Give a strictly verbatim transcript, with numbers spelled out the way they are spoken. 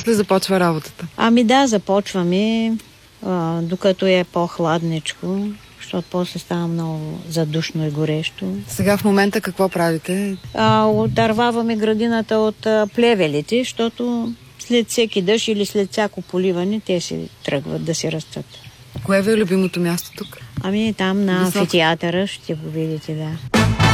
ли започва работата? Ами да, започваме, а, докато е по-хладничко, защото после става много задушно и горещо. Сега в момента какво правите? А, отърваваме градината от а, плевелите, защото след всеки дъжд или след всяко поливане те си тръгват да си растат. Кое ви е любимото място тук? Ами там на Високо. амфитеатъра ще го видите, да.